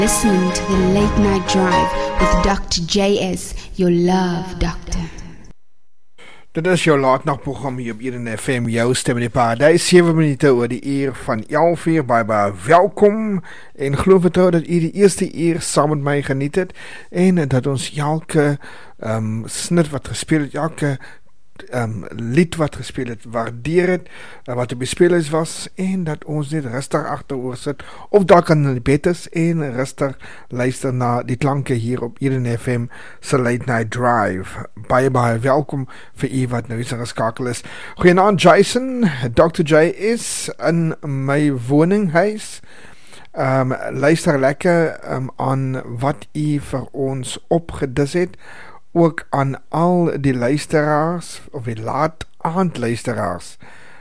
Listening to the Late Night Drive with Dr. JS, your love doctor. Dit is jou laatnachtprogram hier op Eden FM, jou stem in die paradijs, 7 minute oor die uur van 11 uur, baie welkom, en geloof vertrouw dat u die eerste uur saam met my geniet het, en dat ons elke snit wat gespeel het, elke lied wat gespeel het, waardeer het, wat die bespelers was, en dat ons net rustig achteroor sit, of dalk aan die bed is, en rustig luister na die klanke hier op Eden FM, se Late Night Drive. Baie welkom vir u wat nou hier geskakel is. Goeienaand Jason, Dr. J is in my woninghuis, luister lekker aan wat u vir ons opgedis het, ook aan al die luisteraars, of die laat aand luisteraars,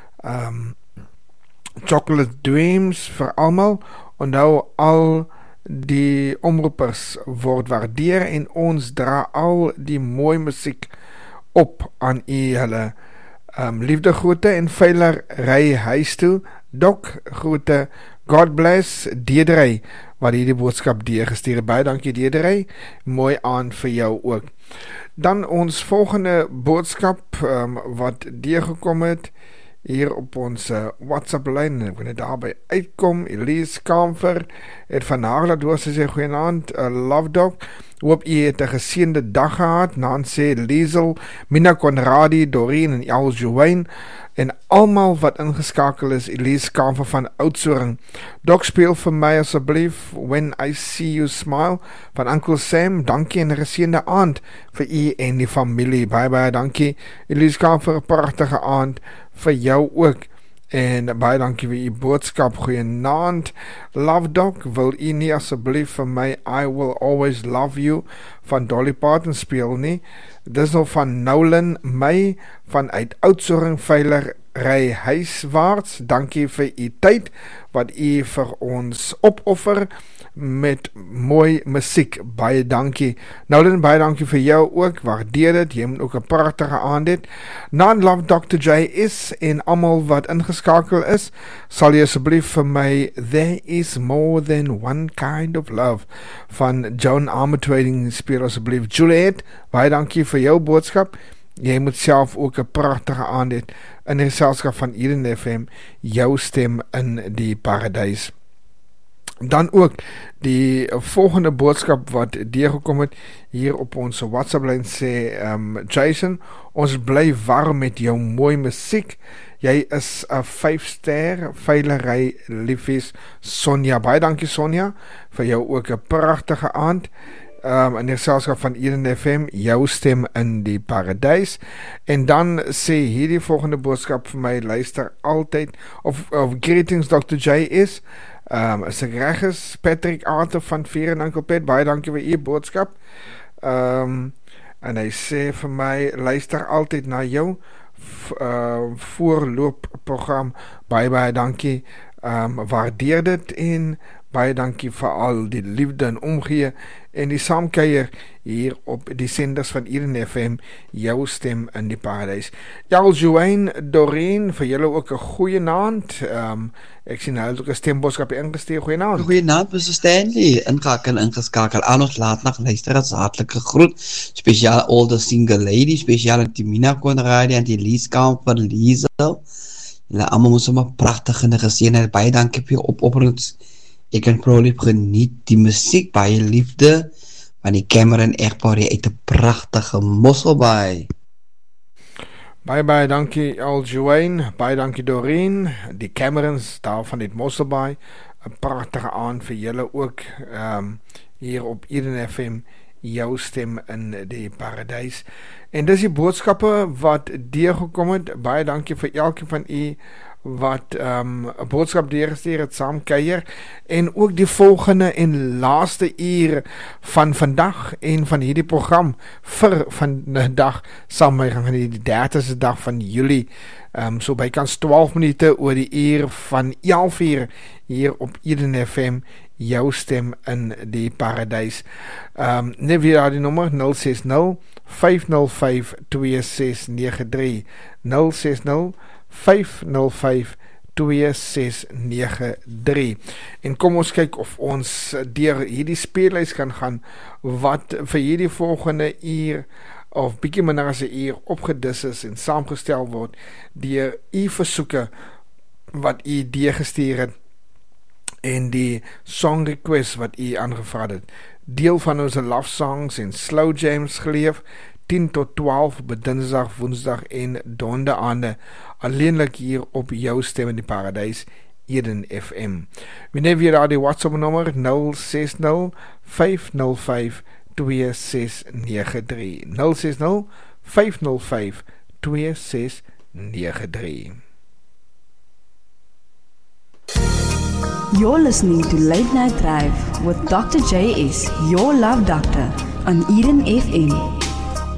Chocolate Dreams vir almal, en nou al die omroepers word waardeer, en ons dra al die mooi musiek op aan u hulle liefde groete en veilery huis toe. Dok groete, God bless, Deedrey, wat hier die boodskap deurgestuur. Baie dankie Deedrey, mooi aan vir jou ook. Dan ons volgende boodskap wat deurgekom het hier op ons WhatsApp-lyn, en ek wil net daarby uitkom. Elise Kamfer het van Nagla door, sy sê goeienaand, love dog, hoop jy het 'n geseënde dag gehad. Nancy, Liesel, Mina Conradi, Doreen en Els Joanne en almal wat ingeskakel is. Elise Kamfer van Oudtshoorn. Dok speel vir my asseblief When I See You Smile van Uncle Sam. Dankie en 'n geseënde aand vir u en die familie. Baie dankie Elise Kamfer, 'n pragtige aand vir jou ook. En baie dankie vir u boodskap. Goeienaand Love Dog, wil u nie asseblief vir my I Will Always Love You van Dolly Parton speel nie? Dis nou van Nolan May van uit Oudtshoorn veilery huiswaarts. Dankie vir u tyd wat u vir ons opoffer met mooi musiek. Baie dankie Nolan, baie dankie vir jou ook, waardeer dit, jy moet ook 'n pragtige aand het. Non-love Dr. J is en almal wat ingeskakel is, sal jy asseblief vir my There Is More Than One Kind of Love van Joan Armatrading speel asseblief. Juliet, baie dankie vir jou boodskap, jy moet self ook 'n pragtige aand het in die geselskap van Eden FM, jou stem in die paradijs. Dan ook die volgende boodskap wat deurgekom het hier op ons WhatsApp-lyn sê, Jason, ons bly warm met jou mooi musiek, jy is 'n 5-ster veilery liefies Sonja. Baie dankie Sonja, vir jou ook 'n pragtige aand in die geselskap van Eden FM, jou stem in die paradijs. En dan sê hierdie volgende boodskap vir my, luister altyd, of greetings Dr. J is, as ek reg is, Patrick Arthur van Vier en Uncle Pet, baie dankie vir u boodskap. En hy sê vir my, luister altyd na jou voorloopprogram, baie dankie, waardeer dit en baie dankie vir al die liefde en omgee en die saamkuier hier op die senders van Eden FM, jou stem in die paradijs. Els Joanne, Doreen, vir julle ook 'n goeie naand. Ek sien hulle ook 'n stemboodskap ingestuur. Goeie naand. Goeie naand, Mr. Stanley. Ingeskakel aan ons laatnag luisteraars, hartlike groet. Spesiaal all the single ladies, spesiaal aan die Mina Conradi en die Elise Kamfer, Liesel. Julle almal moet sommer pragtig en geseënd. Baie dankie vir jou opofferings. Ek kan probably geniet die musiek, baie liefde van die Cameron echtpaar uit 'n pragtige Mosselbaai. Baie dankie Al Joanne, baie dankie Doreen, die Camerons daar van die Mosselbaai, 'n pragtige aand vir julle ook hier op Eden FM, jou stem in die paradijs. En dis die boodskappe wat deurgekom het. Baie dankie vir elkeen van u wat 'n boodskap deurgestuur het, saam kuier, en ook die volgende en laaste uur van vandag en van hierdie program vir vandag saam my gaan die 30ste dag van Julie, so bykans 12 minute oor die uur van 11 uur hier op Eden FM, jou stem in die paradijs. Net weer die nommer 060 505 2693 060 505 2693. En kom ons kyk of ons deur hierdie speellys kan gaan wat vir hierdie volgende uur of bietjie minder as 'n uur opgedis is en saamgestel word deur u versoeke wat u deurgestuur het en die song request wat u aangevra het. Deel van ons love songs en slow jams geleef 10 tot 12 op dinsdag, woensdag en donderdaande alleenlik hier op jou stem in die paradys Eden FM. We neem weer die WhatsApp nommer 060 505 2693 060 505 2693. You're listening to Late Night Drive with Dr. JS, your love doctor, on Eden FM.